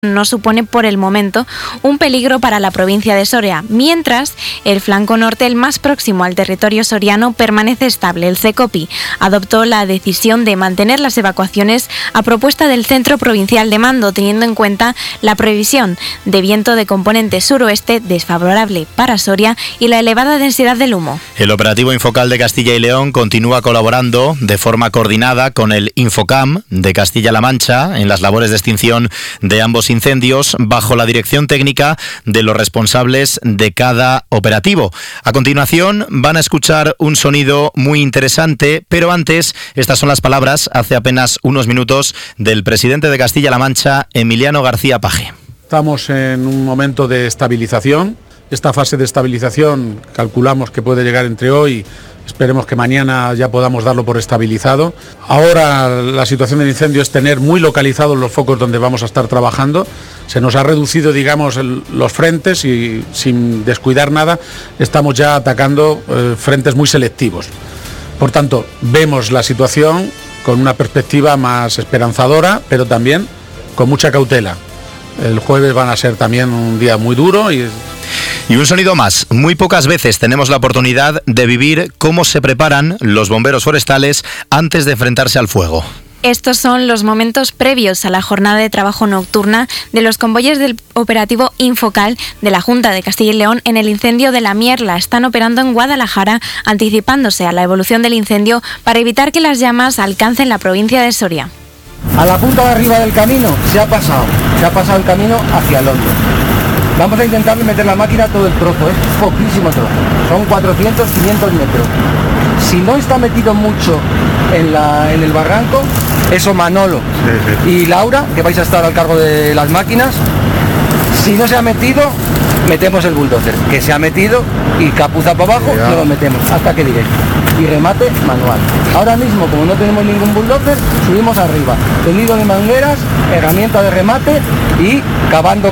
no supone por el momento un peligro para la provincia de Soria, mientras el flanco norte, el más próximo al territorio soriano, permanece estable. El CECOPI adoptó la decisión de mantener las evacuaciones a propuesta del Centro Provincial de Mando, teniendo en cuenta la previsión de viento de componente suroeste desfavorable para Soria y la elevada densidad del humo. El operativo Infocal de Castilla y León continúa colaborando de forma coordinada con el Infocam de Castilla-La Mancha en las labores de extinción de ambos incendios bajo la dirección técnica de los responsables de cada operativo. A continuación van a escuchar un sonido muy interesante, pero antes estas son las palabras hace apenas unos minutos del presidente de Castilla-La Mancha, Emiliano García Paje. Estamos en un momento de estabilización. Esta fase de estabilización calculamos que puede llegar entre hoy. Esperemos que mañana ya podamos darlo por estabilizado. Ahora la situación del incendio es tener muy localizados los focos donde vamos a estar trabajando. Se nos ha reducido, digamos, los frentes y sin descuidar nada estamos ya atacando frentes muy selectivos. Por tanto, vemos la situación con una perspectiva más esperanzadora, pero también con mucha cautela. El jueves van a ser también un día muy duro y un sonido más. Muy pocas veces tenemos la oportunidad de vivir cómo se preparan los bomberos forestales antes de enfrentarse al fuego. Estos son los momentos previos a la jornada de trabajo nocturna de los convoyes del operativo Infocal de la Junta de Castilla y León en el incendio de la Mierla. Están operando en Guadalajara, anticipándose a la evolución del incendio para evitar que las llamas alcancen la provincia de Soria. A la punta de arriba del camino se ha pasado el camino hacia el hondo. Vamos a intentar meter la máquina todo el trozo, es poquísimo trozo, son 400, 500 metros. Si no está metido mucho en el barranco, eso Manolo y Laura, que vais a estar al cargo de las máquinas, si no se ha metido, metemos el bulldozer, que se ha metido y capuza para abajo, no lo metemos, hasta que directo. Y remate manual. Ahora mismo, como no tenemos ningún bulldozer, subimos arriba, tendido de mangueras, herramienta de remate y cavando,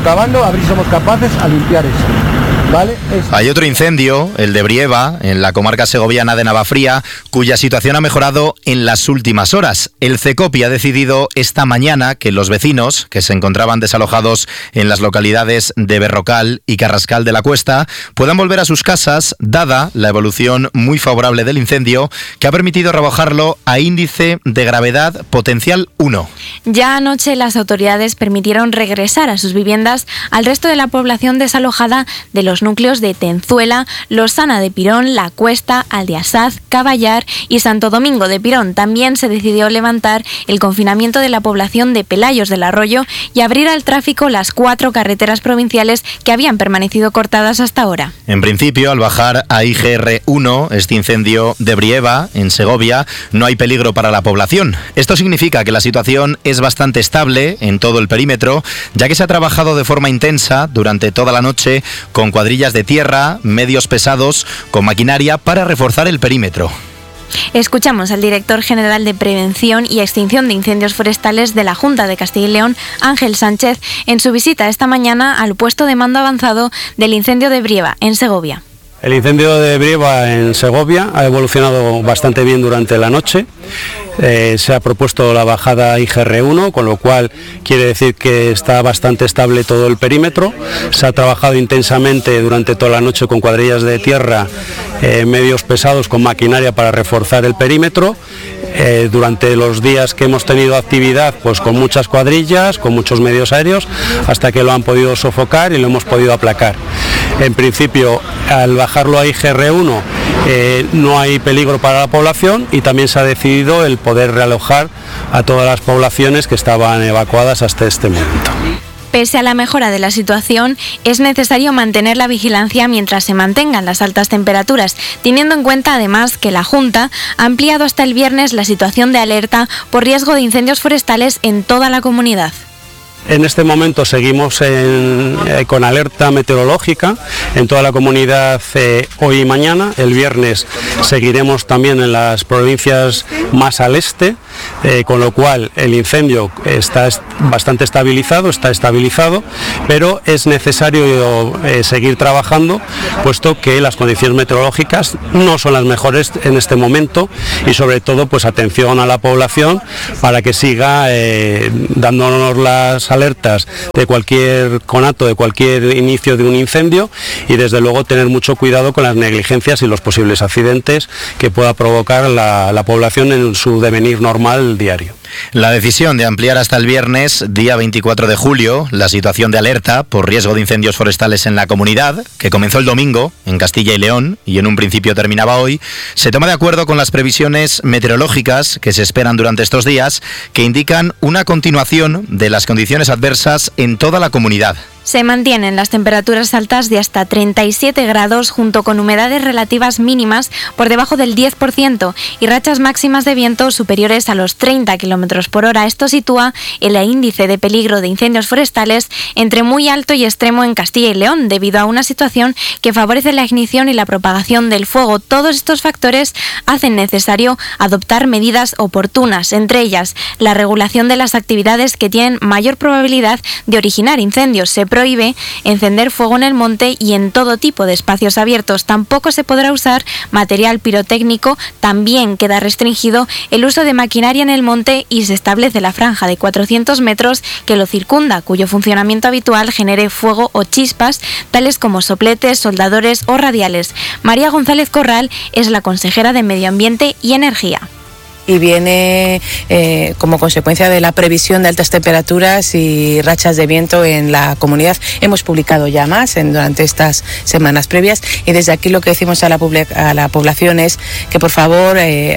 a ver si somos capaces a limpiar eso. ¿Vale? Hay otro incendio, el de Brieva, en la comarca segoviana de Navafría, cuya situación ha mejorado en las últimas horas. El CECOPI ha decidido esta mañana que los vecinos, que se encontraban desalojados en las localidades de Berrocal y Carrascal de la Cuesta, puedan volver a sus casas, dada la evolución muy favorable del incendio, que ha permitido rebajarlo a índice de gravedad potencial 1. Ya anoche las autoridades permitieron regresar a sus viviendas al resto de la población desalojada de los núcleos de Tenzuela, Losana de Pirón, La Cuesta, Aldeasaz, Caballar y Santo Domingo de Pirón. También se decidió levantar el confinamiento de la población de Pelayos del Arroyo y abrir al tráfico las 4 carreteras provinciales que habían permanecido cortadas hasta ahora. En principio, al bajar a IGR1, este incendio de Brieva, en Segovia, no hay peligro para la población. Esto significa que la situación es bastante estable en todo el perímetro, ya que se ha trabajado de forma intensa durante toda la noche con cuadrillas de tierra, medios pesados, con maquinaria para reforzar el perímetro. Escuchamos al director general de Prevención y Extinción de Incendios Forestales de la Junta de Castilla y León, Ángel Sánchez, en su visita esta mañana al puesto de mando avanzado del incendio de Brieva, en Segovia. El incendio de Brieva en Segovia ha evolucionado bastante bien durante la noche. Se ha propuesto la bajada IGR1, con lo cual quiere decir que está bastante estable todo el perímetro. Se ha trabajado intensamente durante toda la noche con cuadrillas de tierra, medios pesados, con maquinaria para reforzar el perímetro. Durante los días que hemos tenido actividad, pues con muchas cuadrillas, con muchos medios aéreos, hasta que lo han podido sofocar y lo hemos podido aplacar. En principio, al bajarlo a IGR1 no hay peligro para la población y también se ha decidido el poder realojar a todas las poblaciones que estaban evacuadas hasta este momento. Pese a la mejora de la situación, es necesario mantener la vigilancia mientras se mantengan las altas temperaturas, teniendo en cuenta además que la Junta ha ampliado hasta el viernes la situación de alerta por riesgo de incendios forestales en toda la comunidad. En este momento seguimos con alerta meteorológica en toda la comunidad hoy y mañana. El viernes seguiremos también en las provincias más al este con lo cual el incendio está bastante estabilizado, pero es necesario seguir trabajando, puesto que las condiciones meteorológicas no son las mejores en este momento, y sobre todo pues atención a la población para que siga dándonos las alertas de cualquier conato, de cualquier inicio de un incendio, y desde luego tener mucho cuidado con las negligencias y los posibles accidentes que pueda provocar la población en su devenir normal diario. La decisión de ampliar hasta el viernes, día 24 de julio, la situación de alerta por riesgo de incendios forestales en la comunidad, que comenzó el domingo en Castilla y León y en un principio terminaba hoy, se toma de acuerdo con las previsiones meteorológicas que se esperan durante estos días, que indican una continuación de las condiciones adversas en toda la comunidad. Se mantienen las temperaturas altas de hasta 37 grados junto con humedades relativas mínimas por debajo del 10% y rachas máximas de viento superiores a los 30 km por hora. Esto sitúa el índice de peligro de incendios forestales entre muy alto y extremo en Castilla y León, debido a una situación que favorece la ignición y la propagación del fuego. Todos estos factores hacen necesario adoptar medidas oportunas, entre ellas la regulación de las actividades que tienen mayor probabilidad de originar incendios. Se prohíbe encender fuego en el monte y en todo tipo de espacios abiertos. Tampoco se podrá usar material pirotécnico. También queda restringido el uso de maquinaria en el monte y se establece la franja de 400 metros que lo circunda, cuyo funcionamiento habitual genere fuego o chispas, tales como sopletes, soldadores o radiales. María González Corral es la consejera de Medio Ambiente y Energía. Y viene como consecuencia de la previsión de altas temperaturas y rachas de viento en la comunidad. Hemos publicado ya más durante estas semanas previas, y desde aquí lo que decimos a la población es que por favor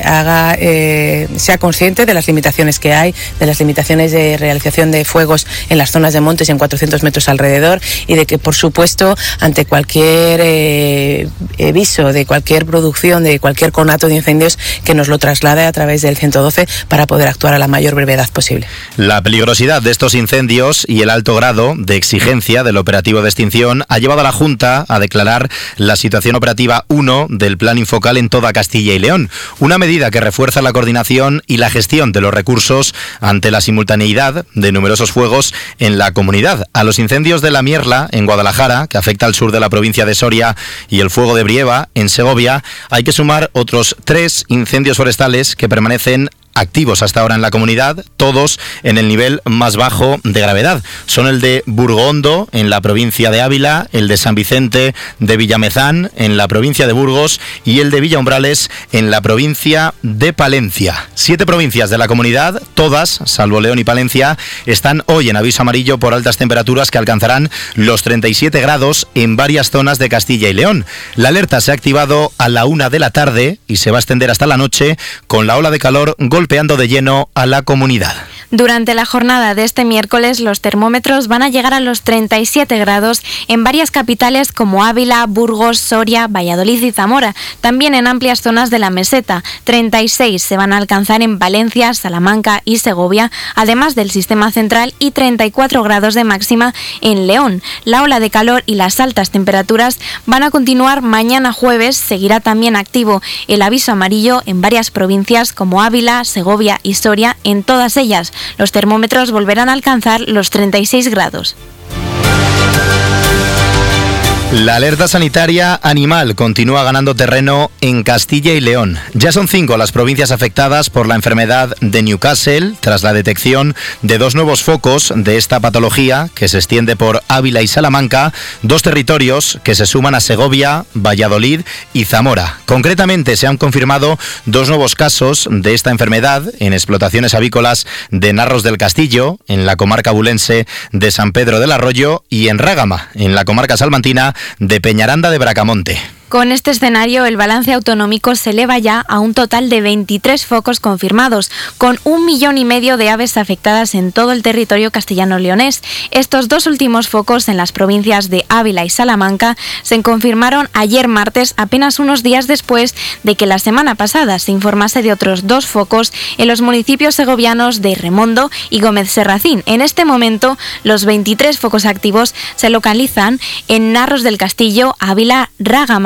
sea consciente de las limitaciones que hay, de las limitaciones de realización de fuegos en las zonas de montes en 400 metros alrededor, y de que por supuesto ante cualquier aviso de cualquier producción, de cualquier conato de incendios, que nos lo traslade a través del 112 para poder actuar a la mayor brevedad posible. La peligrosidad de estos incendios y el alto grado de exigencia del operativo de extinción ha llevado a la Junta a declarar la situación operativa 1 del Plan Infocal en toda Castilla y León, una medida que refuerza la coordinación y la gestión de los recursos ante la simultaneidad de numerosos fuegos en la comunidad. A los incendios de la Mierla, en Guadalajara, que afecta al sur de la provincia de Soria, y el fuego de Brieva, en Segovia, hay que sumar otros 3 incendios forestales que permanecen activos hasta ahora en la comunidad, todos en el nivel más bajo de gravedad. Son el de Burgondo, en la provincia de Ávila, el de San Vicente de Villamezán, en la provincia de Burgos, y el de Villaumbrales, en la provincia de Palencia. 7 provincias de la comunidad, todas, salvo León y Palencia, están hoy en aviso amarillo por altas temperaturas que alcanzarán los 37 grados en varias zonas de Castilla y León. La alerta se ha activado a la 1 de la tarde y se va a extender hasta la noche, con la ola de calor golpeando de lleno a la comunidad. Durante la jornada de este miércoles, los termómetros van a llegar a los 37 grados en varias capitales como Ávila, Burgos, Soria, Valladolid y Zamora. También en amplias zonas de la meseta. 36 se van a alcanzar en Valencia, Salamanca y Segovia, además del sistema central, y 34 grados de máxima en León. La ola de calor y las altas temperaturas van a continuar mañana jueves. Seguirá también activo el aviso amarillo en varias provincias como Ávila, Segovia y Soria. En todas ellas, los termómetros volverán a alcanzar los 36 grados. La alerta sanitaria animal continúa ganando terreno en Castilla y León. Ya son 5 las provincias afectadas por la enfermedad de Newcastle, tras la detección de 2 nuevos focos de esta patología que se extiende por Ávila y Salamanca, 2 territorios que se suman a Segovia, Valladolid y Zamora. Concretamente se han confirmado 2 nuevos casos de esta enfermedad en explotaciones avícolas de Narros del Castillo, en la comarca bulense de San Pedro del Arroyo, y en Rágama, en la comarca salmantina de Peñaranda de Bracamonte. Con este escenario, el balance autonómico se eleva ya a un total de 23 focos confirmados, con 1,5 millones de aves afectadas en todo el territorio castellano-leonés. Estos 2 últimos focos en las provincias de Ávila y Salamanca se confirmaron ayer martes, apenas unos días después de que la semana pasada se informase de otros 2 focos en los municipios segovianos de Remondo y Gómez Serracín. En este momento, los 23 focos activos se localizan en Narros del Castillo, Ávila, Rágama,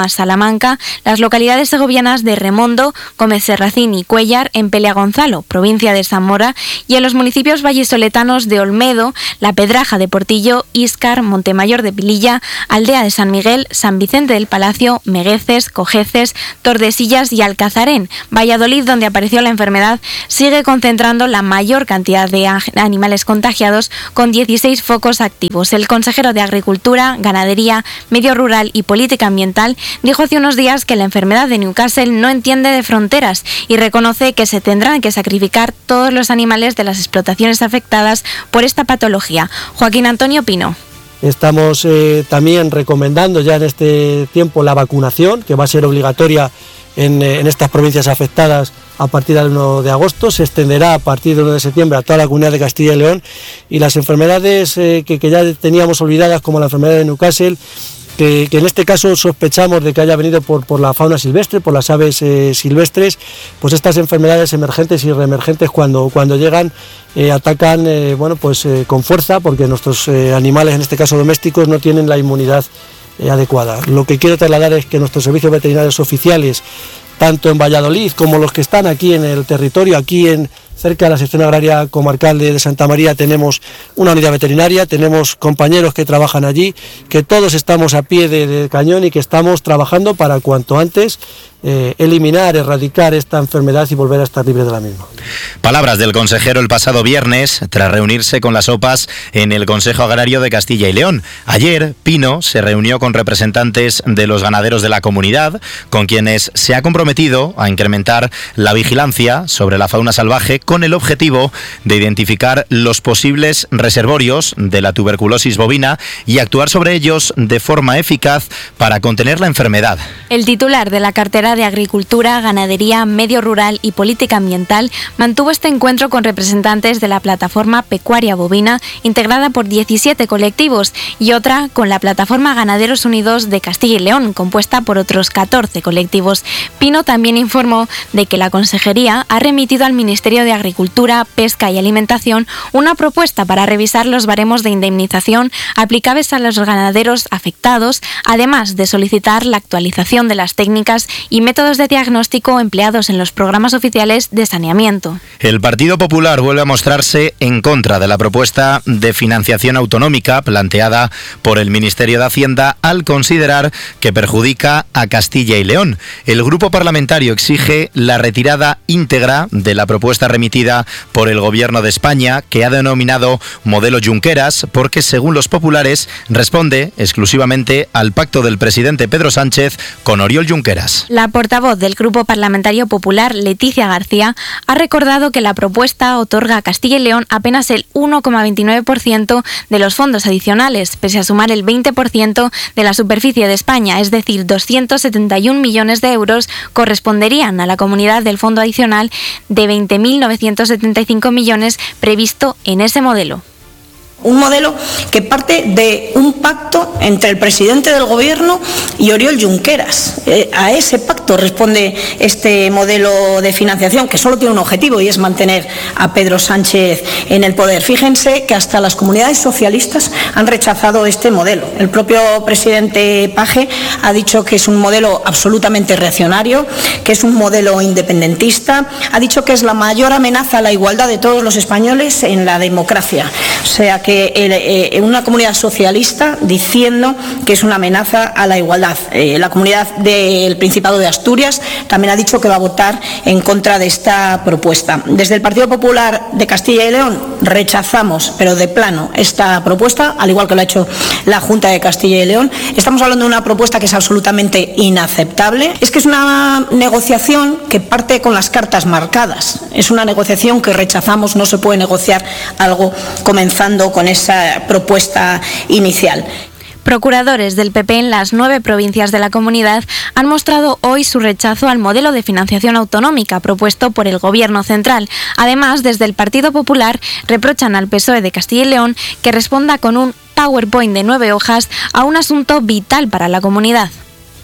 Palmas, Salamanca, las localidades segovianas de Remondo, Gómez Serracín y Cuéllar, en Peleagonzalo, provincia de Zamora, y en los municipios vallisoletanos de Olmedo, La Pedraja de Portillo, Íscar, Montemayor de Pililla, Aldea de San Miguel, San Vicente del Palacio, Megueces, Cojeces, Tordesillas y Alcazarén. Valladolid, donde apareció la enfermedad, sigue concentrando la mayor cantidad de animales contagiados, con 16 focos activos. El consejero de Agricultura, Ganadería, Medio Rural y Política Ambiental dijo hace unos días que la enfermedad de Newcastle no entiende de fronteras y reconoce que se tendrán que sacrificar todos los animales de las explotaciones afectadas por esta patología. Joaquín Antonio Pino. Estamos también recomendando ya en este tiempo la vacunación, que va a ser obligatoria en estas provincias afectadas a partir del 1 de agosto, se extenderá a partir del 1 de septiembre a toda la comunidad de Castilla y León, y las enfermedades que ya teníamos olvidadas, como la enfermedad de Newcastle, que en este caso sospechamos de que haya venido por la fauna silvestre, por las aves silvestres, pues estas enfermedades emergentes y reemergentes cuando llegan atacan con fuerza, porque nuestros animales, en este caso domésticos, no tienen la inmunidad adecuada. Lo que quiero trasladar es que nuestros servicios veterinarios oficiales, tanto en Valladolid como los que están aquí en el territorio, cerca de la sección agraria comarcal de Santa María, tenemos una unidad veterinaria, tenemos compañeros que trabajan allí, que todos estamos a pie de cañón y que estamos trabajando para cuanto antes eliminar, erradicar esta enfermedad y volver a estar libres de la misma. Palabras del consejero el pasado viernes tras reunirse con las OPAs en el Consejo Agrario de Castilla y León. Ayer, Pino se reunió con representantes de los ganaderos de la comunidad, con quienes se ha comprometido a incrementar la vigilancia sobre la fauna salvaje con el objetivo de identificar los posibles reservorios de la tuberculosis bovina y actuar sobre ellos de forma eficaz para contener la enfermedad. El titular de la cartera de Agricultura, Ganadería, Medio Rural y Política Ambiental mantuvo este encuentro con representantes de la plataforma pecuaria bovina, integrada por 17 colectivos, y otra con la plataforma Ganaderos Unidos de Castilla y León, compuesta por otros 14 colectivos. Pino también informó de que la Consejería ha remitido al Ministerio de Agricultura, Pesca y Alimentación una propuesta para revisar los baremos de indemnización aplicables a los ganaderos afectados, además de solicitar la actualización de las técnicas y métodos de diagnóstico empleados en los programas oficiales de saneamiento. El Partido Popular vuelve a mostrarse en contra de la propuesta de financiación autonómica planteada por el Ministerio de Hacienda al considerar que perjudica a Castilla y León. El grupo parlamentario exige la retirada íntegra de la propuesta remitida por el Gobierno de España, que ha denominado modelo Junqueras, porque según los populares responde exclusivamente al pacto del presidente Pedro Sánchez con Oriol Junqueras. La portavoz del Grupo Parlamentario Popular, Leticia García, ha recordado que la propuesta otorga a Castilla y León apenas el 1,29% de los fondos adicionales, pese a sumar el 20% de la superficie de España, es decir, 271 millones de euros corresponderían a la comunidad del fondo adicional de 20.975 millones previsto en ese modelo. Un modelo que parte de un pacto entre el presidente del Gobierno y Oriol Junqueras. A ese pacto responde este modelo de financiación, que solo tiene un objetivo, y es mantener a Pedro Sánchez en el poder. Fíjense que hasta las comunidades socialistas han rechazado este modelo. El propio presidente Page ha dicho que es un modelo absolutamente reaccionario, que es un modelo independentista, ha dicho que es la mayor amenaza a la igualdad de todos los españoles en la democracia. O sea que una comunidad socialista diciendo que es una amenaza a la igualdad. La comunidad del Principado de Asturias también ha dicho que va a votar en contra de esta propuesta. Desde el Partido Popular de Castilla y León rechazamos, pero de plano, esta propuesta, al igual que lo ha hecho la Junta de Castilla y León. Estamos hablando de una propuesta que es absolutamente inaceptable. Es que es una negociación que parte con las cartas marcadas. Es una negociación que rechazamos. No se puede negociar algo comenzando con esa propuesta inicial. Procuradores del PP en las 9 provincias de la comunidad han mostrado hoy su rechazo al modelo de financiación autonómica propuesto por el Gobierno central. Además, desde el Partido Popular reprochan al PSOE de Castilla y León que responda con un PowerPoint de 9 hojas a un asunto vital para la comunidad.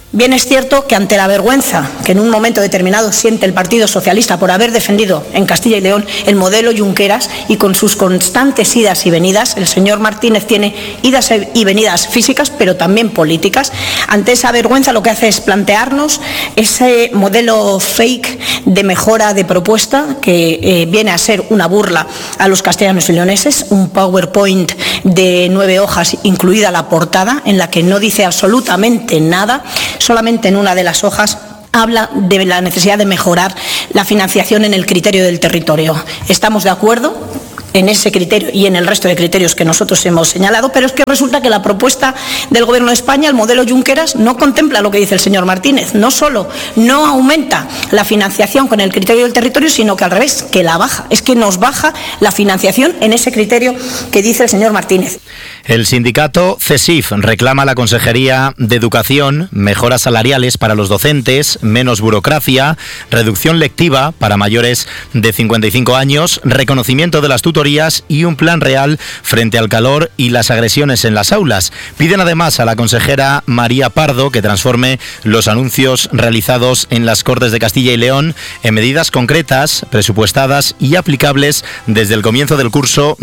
Bien es cierto que ante la vergüenza que en un momento determinado siente el Partido Socialista por haber defendido en Castilla y León el modelo Junqueras y con sus constantes idas y venidas, el señor Martínez tiene idas y venidas físicas pero también políticas, ante esa vergüenza lo que hace es plantearnos ese modelo fake de mejora de propuesta que viene a ser una burla a los castellanos y leoneses, un PowerPoint de 9 hojas incluida la portada en la que no dice absolutamente nada. Solamente en una de las hojas habla de la necesidad de mejorar la financiación en el criterio del territorio. Estamos de acuerdo en ese criterio y en el resto de criterios que nosotros hemos señalado, pero es que resulta que la propuesta del Gobierno de España, el modelo Junqueras, no contempla lo que dice el señor Martínez. No solo no aumenta la financiación con el criterio del territorio, sino que al revés, que la baja. Es que nos baja la financiación en ese criterio que dice el señor Martínez. El sindicato CESIF reclama a la Consejería de Educación mejoras salariales para los docentes, menos burocracia, reducción lectiva para mayores de 55 años, reconocimiento de las tutorías y un plan real frente al calor y las agresiones en las aulas. Piden además a la consejera María Pardo que transforme los anuncios realizados en las Cortes de Castilla y León en medidas concretas, presupuestadas y aplicables desde el comienzo del curso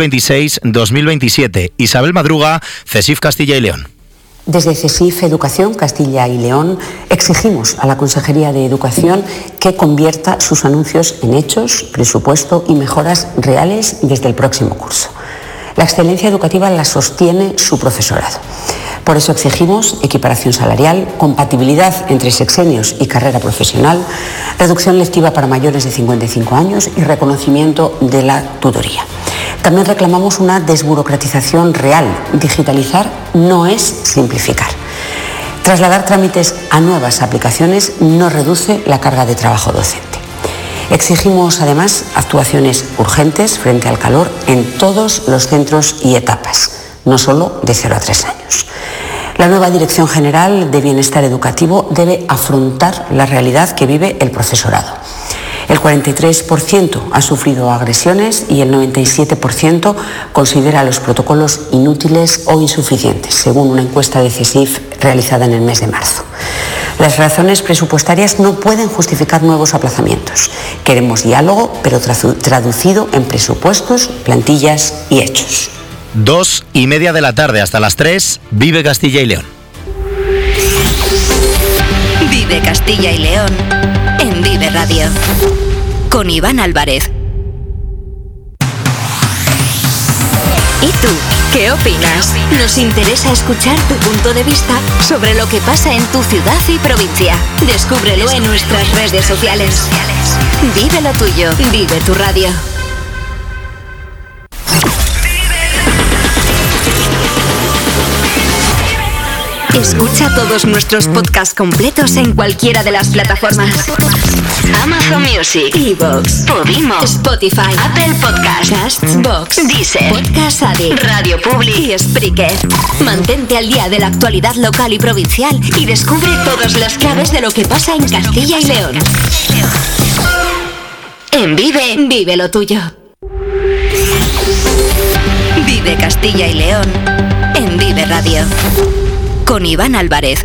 2026-2027. Isabel Madruga, CESIF Castilla y León. Desde CESIF Educación Castilla y León exigimos a la Consejería de Educación que convierta sus anuncios en hechos, presupuesto y mejoras reales desde el próximo curso. La excelencia educativa la sostiene su profesorado. Por eso exigimos equiparación salarial, compatibilidad entre sexenios y carrera profesional, reducción lectiva para mayores de 55 años y reconocimiento de la tutoría. También reclamamos una desburocratización real. Digitalizar no es simplificar. Trasladar trámites a nuevas aplicaciones no reduce la carga de trabajo docente. Exigimos además actuaciones urgentes frente al calor en todos los centros y etapas, no solo de 0 a 3 años. La nueva Dirección General de Bienestar Educativo debe afrontar la realidad que vive el profesorado. El 43% ha sufrido agresiones y el 97% considera los protocolos inútiles o insuficientes, según una encuesta de CESIF realizada en el mes de marzo. Las razones presupuestarias no pueden justificar nuevos aplazamientos. Queremos diálogo, pero traducido en presupuestos, plantillas y hechos. 2:30 de la tarde hasta las 3, Vive Castilla y León. Vive Castilla y León en Vive Radio con Iván Álvarez. ¿Y tú? ¿Qué opinas? Nos interesa escuchar tu punto de vista sobre lo que pasa en tu ciudad y provincia. Descúbrelo en nuestras redes sociales. Vive lo tuyo, vive tu radio. Escucha todos nuestros podcasts completos en cualquiera de las plataformas: Amazon Music, iVoox, Podimo, Spotify, Apple Podcasts, Castbox, Deezer, Podcast Addict, Radio Public y Spreaker. Mantente al día de la actualidad local y provincial y descubre todas las claves de lo que pasa en Castilla y León. En Vive, vive lo tuyo. Vive Castilla y León en Vive Radio con Iván Álvarez.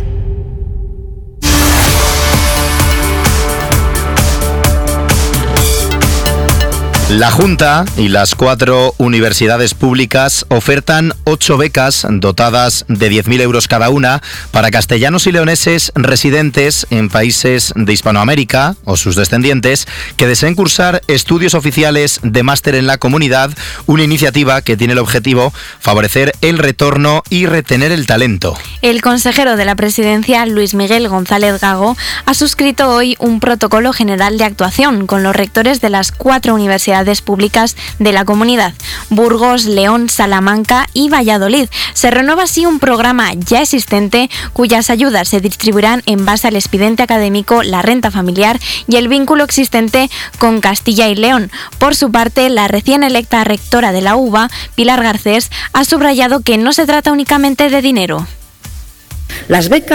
La Junta y las 4 universidades públicas ofertan 8 becas dotadas de 10.000 euros cada una para castellanos y leoneses residentes en países de Hispanoamérica o sus descendientes que deseen cursar estudios oficiales de máster en la comunidad, una iniciativa que tiene el objetivo favorecer el retorno y retener el talento. El consejero de la Presidencia, Luis Miguel González Gago, ha suscrito hoy un protocolo general de actuación con los rectores de las 4 universidades públicas de la comunidad: Burgos, León, Salamanca y Valladolid. Se renueva así un programa ya existente cuyas ayudas se distribuirán en base al expediente académico, la renta familiar y el vínculo existente con Castilla y León. Por su parte, la recién electa rectora de la UBA, Pilar Garcés, ha subrayado que no se trata únicamente de dinero. Las becas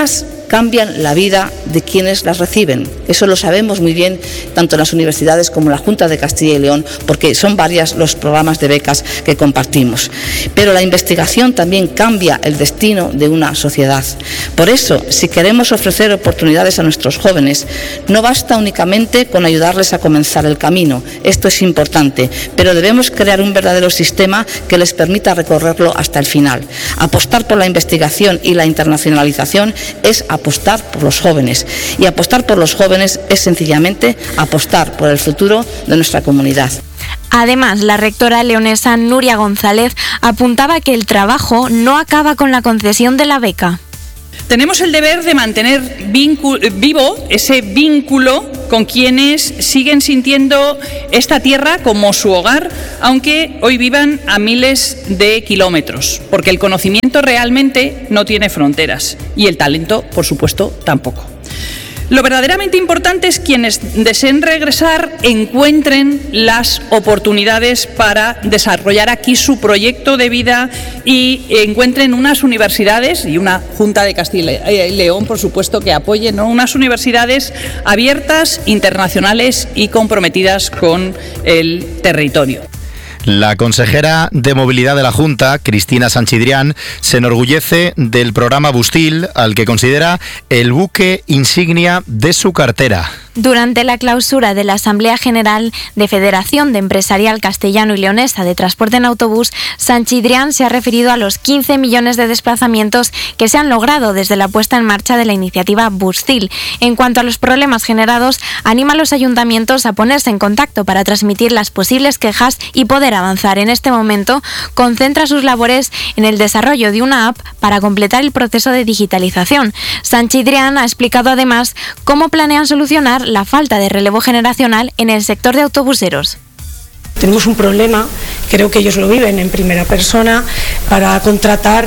cambian la vida de quienes las reciben. Eso lo sabemos muy bien tanto en las universidades como en la Junta de Castilla y León, porque son varios los programas de becas que compartimos. Pero la investigación también cambia el destino de una sociedad. Por eso, si queremos ofrecer oportunidades a nuestros jóvenes, no basta únicamente con ayudarles a comenzar el camino. Esto es importante, pero debemos crear un verdadero sistema que les permita recorrerlo hasta el final. Apostar por la investigación y la internacionalización es apostar por los jóvenes. Y apostar por los jóvenes es sencillamente apostar por el futuro de nuestra comunidad. Además, la rectora leonesa Nuria González apuntaba que el trabajo no acaba con la concesión de la beca. Tenemos el deber de mantener vivo ese vínculo con quienes siguen sintiendo esta tierra como su hogar, aunque hoy vivan a miles de kilómetros, porque el conocimiento realmente no tiene fronteras y el talento, por supuesto, tampoco. Lo verdaderamente importante es quienes deseen regresar encuentren las oportunidades para desarrollar aquí su proyecto de vida y encuentren unas universidades y una Junta de Castilla y León, por supuesto, que apoyen, ¿no?, unas universidades abiertas, internacionales y comprometidas con el territorio. La consejera de Movilidad de la Junta, Cristina Sanchidrián, se enorgullece del programa Bustil, al que considera el buque insignia de su cartera. Durante la clausura de la Asamblea General de Federación de Empresarial Castellano y Leonesa de Transporte en Autobús, Sanchidrián se ha referido a los 15 millones de desplazamientos que se han logrado desde la puesta en marcha de la iniciativa Bustil. En cuanto a los problemas generados, anima a los ayuntamientos a ponerse en contacto para transmitir las posibles quejas y poder avanzar. En este momento, concentra sus labores en el desarrollo de una app para completar el proceso de digitalización. Sanchidrián ha explicado además cómo planean solucionar la falta de relevo generacional en el sector de autobuseros. Tenemos un problema, creo que ellos lo viven en primera persona, para contratar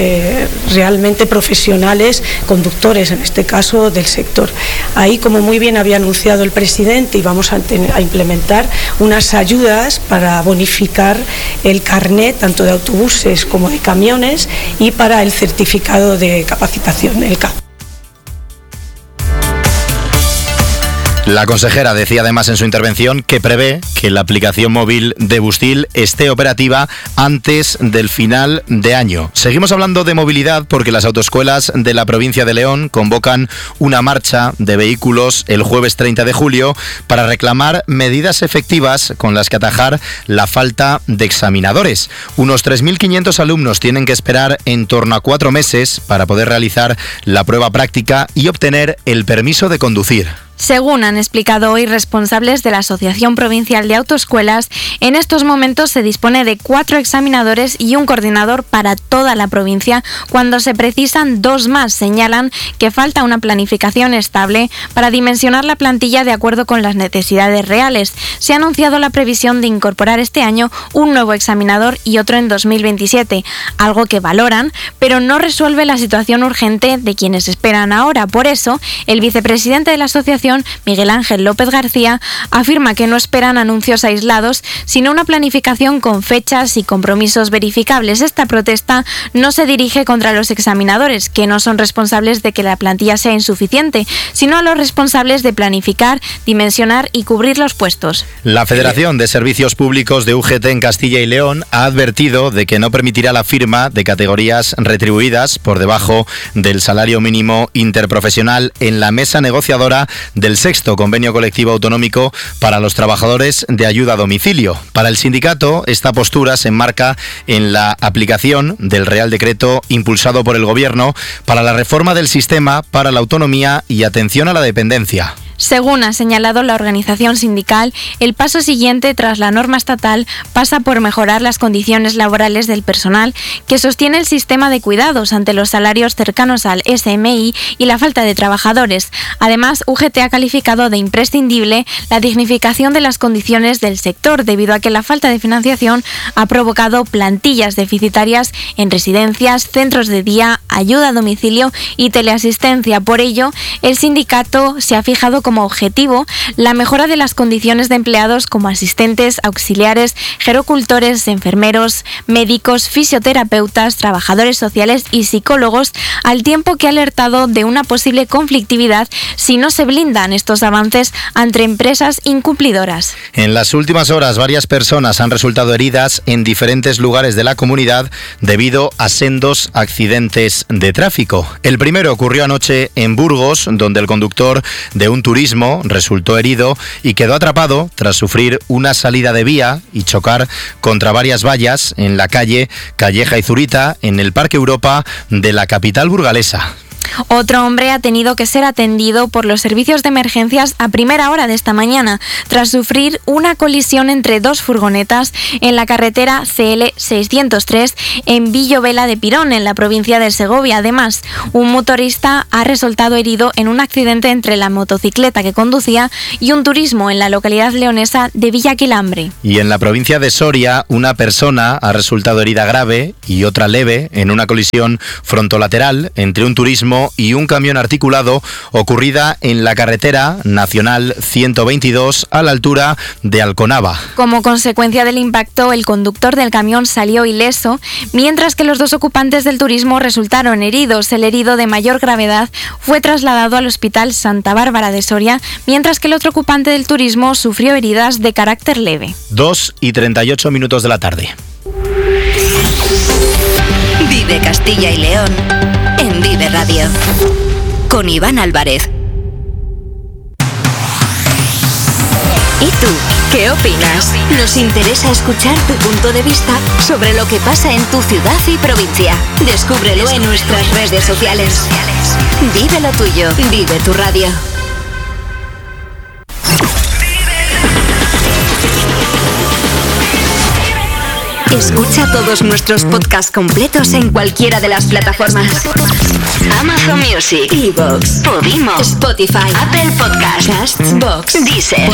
realmente profesionales, conductores en este caso del sector. Ahí, como muy bien había anunciado el presidente, íbamos a implementar unas ayudas para bonificar el carnet tanto de autobuses como de camiones y para el certificado de capacitación, el CAP. La consejera decía además en su intervención que prevé que la aplicación móvil de Bustil esté operativa antes del final de año. Seguimos hablando de movilidad porque las autoescuelas de la provincia de León convocan una marcha de vehículos el jueves 30 de julio para reclamar medidas efectivas con las que atajar la falta de examinadores. Unos 3.500 alumnos tienen que esperar en torno a 4 meses para poder realizar la prueba práctica y obtener el permiso de conducir. Según han explicado hoy responsables de la Asociación Provincial de Autoescuelas, en estos momentos se dispone de 4 examinadores y un coordinador para toda la provincia, cuando se precisan 2 más. Señalan que falta una planificación estable para dimensionar la plantilla de acuerdo con las necesidades reales. Se ha anunciado la previsión de incorporar este año un nuevo examinador y otro en 2027, algo que valoran, pero no resuelve la situación urgente de quienes esperan ahora. Por eso, el vicepresidente de la asociación, Miguel Ángel López García, afirma que no esperan anuncios aislados, sino una planificación con fechas y compromisos verificables. Esta protesta no se dirige contra los examinadores, que no son responsables de que la plantilla sea insuficiente, sino a los responsables de planificar, dimensionar y cubrir los puestos. La Federación de Servicios Públicos de UGT en Castilla y León ha advertido de que no permitirá la firma de categorías retribuidas por debajo del salario mínimo interprofesional en la mesa negociadora del 6º Convenio Colectivo Autonómico para los trabajadores de ayuda a domicilio. Para el sindicato, esta postura se enmarca en la aplicación del Real Decreto impulsado por el Gobierno para la reforma del sistema para la autonomía y atención a la dependencia. Según ha señalado la organización sindical, el paso siguiente tras la norma estatal pasa por mejorar las condiciones laborales del personal que sostiene el sistema de cuidados ante los salarios cercanos al SMI y la falta de trabajadores. Además, UGT ha calificado de imprescindible la dignificación de las condiciones del sector, debido a que la falta de financiación ha provocado plantillas deficitarias en residencias, centros de día, ayuda a domicilio y teleasistencia. Por ello, el sindicato se ha fijado como como objetivo la mejora de las condiciones de empleados como asistentes, auxiliares, gerocultores, enfermeros, médicos, fisioterapeutas, trabajadores sociales y psicólogos, al tiempo que ha alertado de una posible conflictividad si no se blindan estos avances ante empresas incumplidoras. En las últimas horas, varias personas han resultado heridas en diferentes lugares de la comunidad debido a sendos accidentes de tráfico. El primero ocurrió anoche en Burgos, donde el conductor de un turismo resultó herido y quedó atrapado tras sufrir una salida de vía y chocar contra varias vallas en la calle Calleja y Zurita, en el Parque Europa de la capital burgalesa. Otro hombre ha tenido que ser atendido por los servicios de emergencias a primera hora de esta mañana, tras sufrir una colisión entre dos furgonetas en la carretera CL 603 en Villovela de Pirón, en la provincia de Segovia. Además, un motorista ha resultado herido en un accidente entre la motocicleta que conducía y un turismo en la localidad leonesa de Villaquilambre. Y en la provincia de Soria, una persona ha resultado herida grave y otra leve en una colisión frontolateral entre un turismo y un camión articulado ocurrida en la carretera nacional 122 a la altura de Alconava. Como consecuencia del impacto, el conductor del camión salió ileso, mientras que los dos ocupantes del turismo resultaron heridos. El herido de mayor gravedad fue trasladado al Hospital Santa Bárbara de Soria, mientras que el otro ocupante del turismo sufrió heridas de carácter leve. 2:38 de la tarde. Vive Castilla y León en Vive Radio, con Iván Álvarez. ¿Y tú, qué opinas? Nos interesa escuchar tu punto de vista sobre lo que pasa en tu ciudad y provincia. Descúbrelo en nuestras redes sociales. Vive lo tuyo, vive tu radio. Escucha todos nuestros podcasts completos en cualquiera de las plataformas: Amazon Music, Evox, Podimo, Spotify, Apple Podcasts, Castbox, Deezer.